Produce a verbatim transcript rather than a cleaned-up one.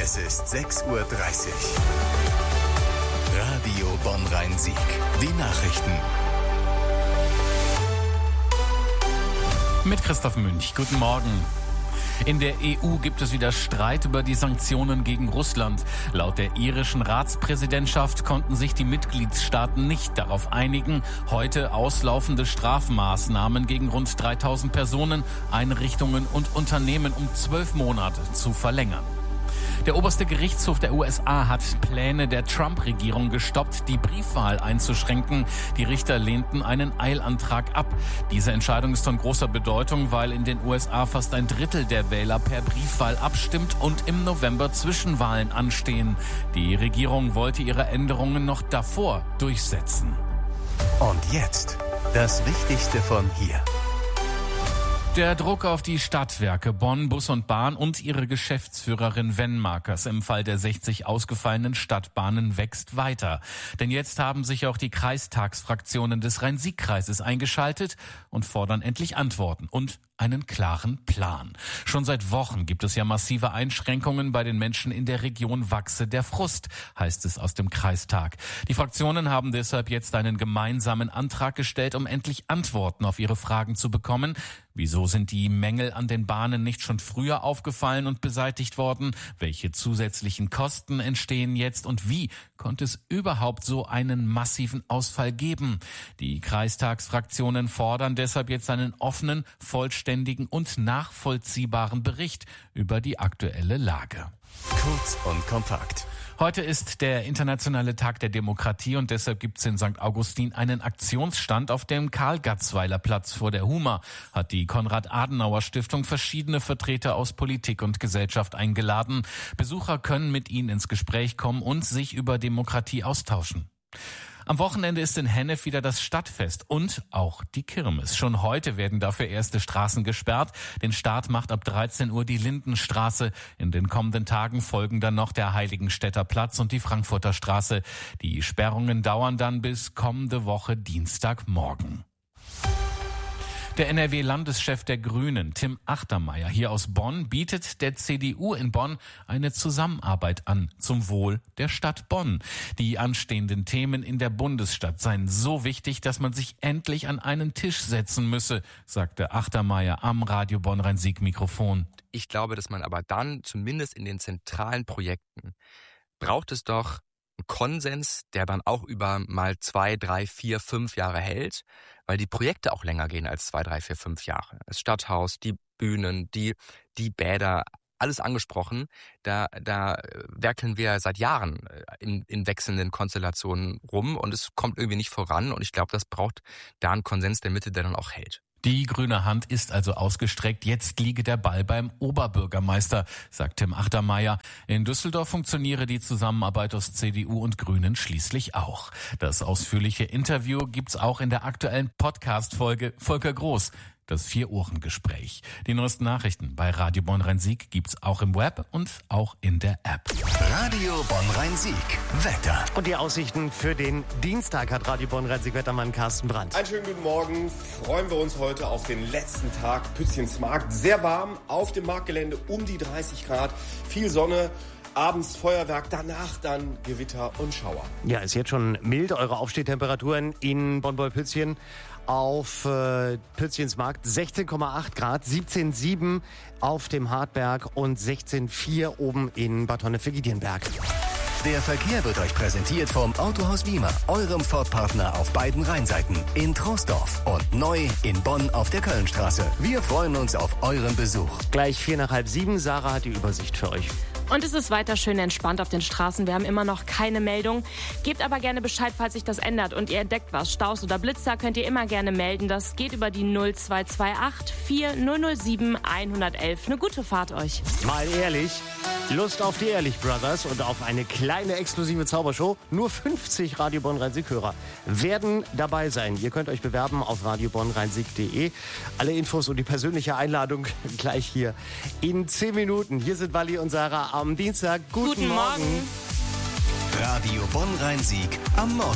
Es ist sechs Uhr dreißig. Radio Bonn-Rhein-Sieg. Die Nachrichten. Mit Christoph Münch. Guten Morgen. In der E U gibt es wieder Streit über die Sanktionen gegen Russland. Laut der irischen Ratspräsidentschaft konnten sich die Mitgliedstaaten nicht darauf einigen, heute auslaufende Strafmaßnahmen gegen rund dreitausend Personen, Einrichtungen und Unternehmen um zwölf Monate zu verlängern. Der oberste Gerichtshof der U S A hat Pläne der Trump-Regierung gestoppt, die Briefwahl einzuschränken. Die Richter lehnten einen Eilantrag ab. Diese Entscheidung ist von großer Bedeutung, weil in den U S A fast ein Drittel der Wähler per Briefwahl abstimmt und im November Zwischenwahlen anstehen. Die Regierung wollte ihre Änderungen noch davor durchsetzen. Und jetzt das Wichtigste von hier. Der Druck auf die Stadtwerke Bonn, Bus und Bahn und ihre Geschäftsführerin Wenmakers im Fall der sechzig ausgefallenen Stadtbahnen wächst weiter. Denn jetzt haben sich auch die Kreistagsfraktionen des Rhein-Sieg-Kreises eingeschaltet und fordern endlich Antworten und einen klaren Plan. Schon seit Wochen gibt es ja massive Einschränkungen bei den Menschen in der Region. Wachse der Frust, heißt es aus dem Kreistag. Die Fraktionen haben deshalb jetzt einen gemeinsamen Antrag gestellt, um endlich Antworten auf ihre Fragen zu bekommen. Wieso sind die Mängel an den Bahnen nicht schon früher aufgefallen und beseitigt worden? Welche zusätzlichen Kosten entstehen jetzt? Und wie konnte es überhaupt so einen massiven Ausfall geben? Die Kreistagsfraktionen fordern deshalb jetzt einen offenen, vollständigen und nachvollziehbaren Bericht über die aktuelle Lage. Kurz und kompakt. Heute ist der internationale Tag der Demokratie und deshalb gibt es in Sankt Augustin einen Aktionsstand auf dem Karl-Gatzweiler-Platz vor der Huma. Hat die Konrad-Adenauer-Stiftung verschiedene Vertreter aus Politik und Gesellschaft eingeladen. Besucher können mit ihnen ins Gespräch kommen und sich über Demokratie austauschen. Am Wochenende ist in Hennef wieder das Stadtfest und auch die Kirmes. Schon heute werden dafür erste Straßen gesperrt. Den Start macht ab dreizehn Uhr die Lindenstraße. In den kommenden Tagen folgen dann noch der Heiligenstädter Platz und die Frankfurter Straße. Die Sperrungen dauern dann bis kommende Woche Dienstagmorgen. Der N R W-Landeschef der Grünen, Tim Achtermeier, hier aus Bonn, bietet der C D U in Bonn eine Zusammenarbeit an zum Wohl der Stadt Bonn. Die anstehenden Themen in der Bundesstadt seien so wichtig, dass man sich endlich an einen Tisch setzen müsse, sagte Achtermeier am Radio Bonn-Rhein-Sieg-Mikrofon. Ich glaube, dass man aber dann, zumindest in den zentralen Projekten, braucht es doch einen Konsens, der dann auch über mal zwei, drei, vier, fünf Jahre hält, weil die Projekte auch länger gehen als zwei, drei, vier, fünf Jahre. Das Stadthaus, die Bühnen, die, die Bäder, alles angesprochen. Da, da werkeln wir seit Jahren in, in wechselnden Konstellationen rum und es kommt irgendwie nicht voran und ich glaube, das braucht da einen Konsens der Mitte, der dann auch hält. Die grüne Hand ist also ausgestreckt. Jetzt liege der Ball beim Oberbürgermeister, sagt Tim Achtermeier. In Düsseldorf funktioniere die Zusammenarbeit aus C D U und Grünen schließlich auch. Das ausführliche Interview gibt's auch in der aktuellen Podcast-Folge Volker Groß. Das Vier-Ohren-Gespräch. Die neuesten Nachrichten bei Radio Bonn-Rhein-Sieg gibt's auch im Web und auch in der App. Radio Bonn-Rhein-Sieg. Wetter. Und die Aussichten für den Dienstag hat Radio Bonn-Rhein-Sieg-Wettermann Carsten Brandt. Einen schönen guten Morgen. Freuen wir uns heute auf den letzten Tag Pützchens Markt. Sehr warm auf dem Marktgelände, um die dreißig Grad. Viel Sonne. Abends Feuerwerk, danach dann Gewitter und Schauer. Ja, ist jetzt schon mild. Eure Aufstehtemperaturen in Bonn-Pützchen auf äh, Pützchens Markt sechzehn Komma acht Grad, siebzehn Komma sieben auf dem Hartberg und sechzehn Komma vier oben in Bad Honnef-Giedienberg. Der Verkehr wird euch präsentiert vom Autohaus Wiemer, eurem Ford-Partner auf beiden Rheinseiten, in Troisdorf und neu in Bonn auf der Kölnstraße. Wir freuen uns auf euren Besuch. Gleich vier nach halb sieben. Sarah hat die Übersicht für euch. Und es ist weiter schön entspannt auf den Straßen. Wir haben immer noch keine Meldung. Gebt aber gerne Bescheid, falls sich das ändert und ihr entdeckt was. Staus oder Blitzer könnt ihr immer gerne melden. Das geht über die null zwei zwei acht vier null null sieben eins eins eins. Eine gute Fahrt euch. Mal ehrlich, Lust auf die Ehrlich Brothers und auf eine kleine exklusive Zaubershow. Nur fünfzig Radio Bonn-Rhein-Sieg-Hörer werden dabei sein. Ihr könnt euch bewerben auf radio bonn rhein sieg punkt de. Alle Infos und die persönliche Einladung gleich hier in zehn Minuten. Hier sind Wally und Sarah am Dienstag. Guten, Guten Morgen. Radio Bonn-Rhein-Sieg am Morgen.